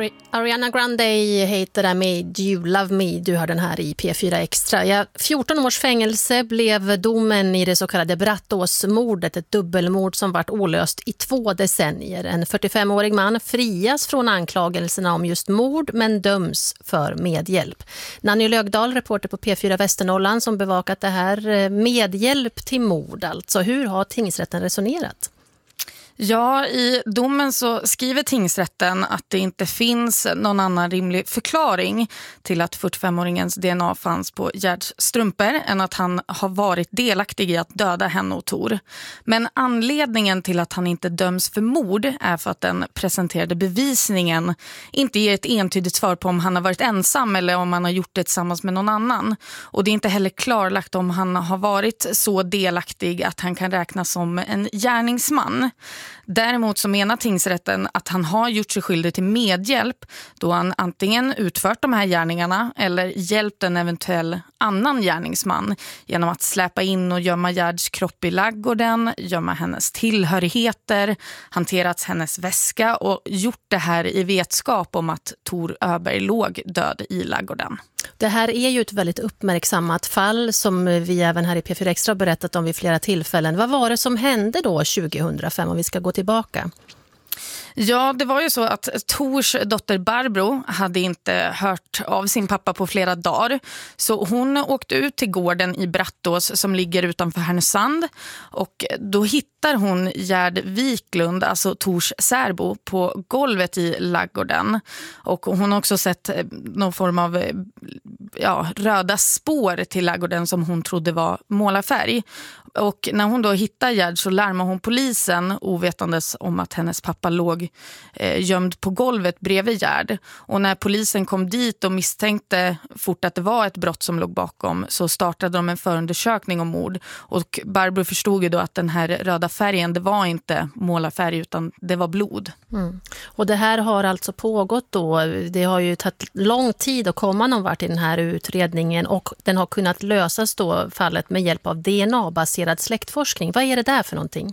Ariana Grande heter det med You Love Me. Du har den här i P4 Extra. 14 års fängelse blev domen i det så kallade Brattåsmordet, ett dubbelmord som varit olöst i 2 decennier. En 45-årig man frias från anklagelserna om just mord men döms för medhjälp. Nanny Lögdahl, reporter på P4 Västernorrland, som bevakat det här. Medhjälp till mord alltså. Hur har tingsrätten resonerat? Ja, i domen så skriver tingsrätten att det inte finns någon annan rimlig förklaring till att 45-åringens DNA fanns på Gerds strumpor än att han har varit delaktig i att döda henne och Tor. Men anledningen till att han inte döms för mord är för att den presenterade bevisningen inte ger ett entydigt svar på om han har varit ensam eller om han har gjort det tillsammans med någon annan. Och det är inte heller klarlagt om han har varit så delaktig att han kan räknas som en gärningsman. Däremot så menar tingsrätten att han har gjort sig skyldig till medhjälp då han antingen utfört de här gärningarna eller hjälpt en eventuell annan gärningsman genom att släpa in och gömma Gerds kropp i laggården, gömma hennes tillhörigheter, hanterat hennes väska och gjort det här i vetskap om att Tor Öberg låg död i laggården. Det här är ju ett väldigt uppmärksammat fall som vi även här i P4 Extra berättat om vid flera tillfällen. Vad var det som hände då 2005 om vi ska gå tillbaka? Ja, det var ju så att Tors dotter Barbro hade inte hört av sin pappa på flera dagar. Så hon åkte ut till gården i Brattås som ligger utanför Härnösand. Och då hittar hon Gerd Wiklund, alltså Tors särbo, på golvet i laggården. Och hon har också sett någon form av röda spår till laggården som hon trodde var målarfärg. Och när hon då hittar Gerd så larmar hon polisen ovetandes om att hennes pappa låg gömd på golvet bredvid Gerd. Och när polisen kom dit och misstänkte fort att det var ett brott som låg bakom så startade de en förundersökning om mord. Och Barbro förstod ju då att den här röda färgen, det var inte målarfärg utan det var blod. Mm. Och det här har alltså pågått då. Det har ju tagit lång tid att komma någon vart i den här utredningen och den har kunnat lösas då fallet med hjälp av DNA-baserad släktforskning. Vad är det där för någonting?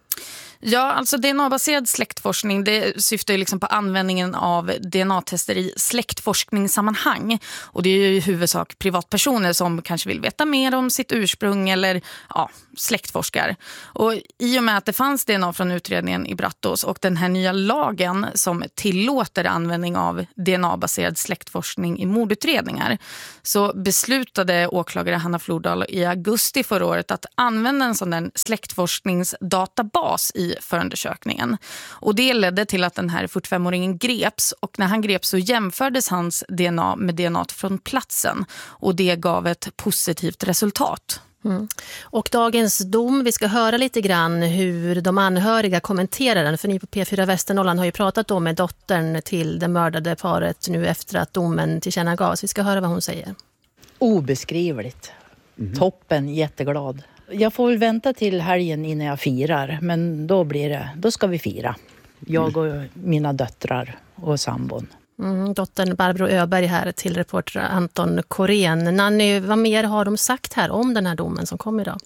Ja, alltså DNA-baserad släktforskning, det syftar ju liksom på användningen av DNA-tester i släktforskningssammanhang. Och det är ju i huvudsak privatpersoner som kanske vill veta mer om sitt ursprung eller släktforskar. Och i och med att det fanns DNA från utredningen i Brattås och den här nya lagen som tillåter användning av DNA-baserad släktforskning i mordutredningar så beslutade åklagare Hanna Flordal i augusti förra året att använda en sån där släktforskningsdatabas i förundersökningen. Och det ledde till att den här 45-åringen greps och när han greps så jämfördes hans DNA med DNA från platsen och det gav ett positivt resultat. Mm. Och dagens dom, vi ska höra lite grann hur de anhöriga kommenterar den, för ni på P4 Västernorrland har ju pratat då med dottern till det mördade paret nu efter att domen tillkännagavs. Vi ska höra vad hon säger. Obeskrivligt. Toppen, jätteglad. Jag får väl vänta till helgen innan jag firar, men då ska vi fira. Jag och mina döttrar och sambon. Dottern Barbro Öberg här till reporter Anton Korén. Nanny, vad mer har de sagt här om den här domen som kom idag?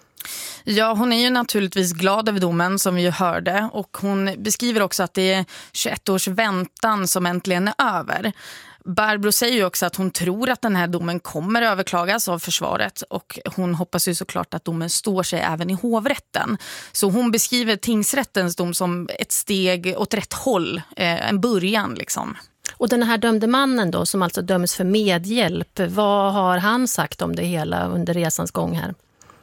Ja, hon är ju naturligtvis glad över domen som vi ju hörde och hon beskriver också att det är 21 års väntan som äntligen är över. Barbro säger ju också att hon tror att den här domen kommer överklagas av försvaret och hon hoppas ju såklart att domen står sig även i hovrätten. Så hon beskriver tingsrättens dom som ett steg åt rätt håll, en början liksom. Och den här dömde mannen då som alltså döms för medhjälp, vad har han sagt om det hela under resans gång här?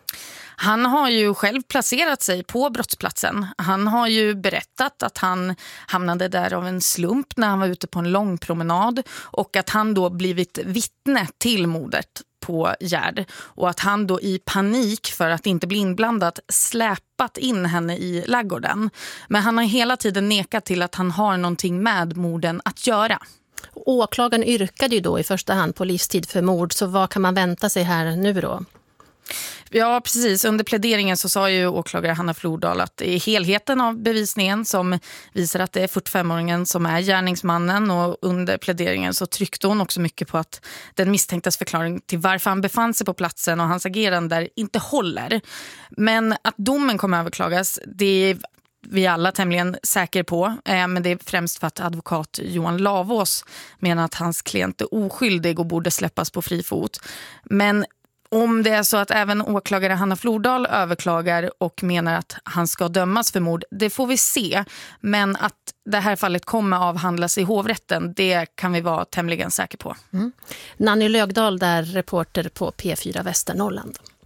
Han har ju själv placerat sig på brottsplatsen. Han har ju berättat att han hamnade där av en slump när han var ute på en lång promenad och att han då blivit vittne till mordet på Gerd och att han då i panik för att inte bli inblandad släpat in henne i laggården. Men han har hela tiden nekat till att han har någonting med morden att göra. Åklagaren yrkade ju då i första hand på livstid för mord, så vad kan man vänta sig här nu då? Ja, precis. Under pläderingen så sa ju åklagare Hanna Flordal att det är helheten av bevisningen som visar att det är 45-åringen som är gärningsmannen och under pläderingen så tryckte hon också mycket på att den misstänktas förklaring till varför han befann sig på platsen och hans agerande där inte håller. Men att domen kommer överklagas, det är vi alla tämligen säker på, men det är främst för att advokat Johan Lavås menar att hans klient är oskyldig och borde släppas på fri fot. Men om det är så att även åklagare Hanna Flordal överklagar och menar att han ska dömas för mord, det får vi se. Men att det här fallet kommer avhandlas i hovrätten, det kan vi vara tämligen säkra på. Nanny Lögdahl, där reporter på P4 Västernorrland.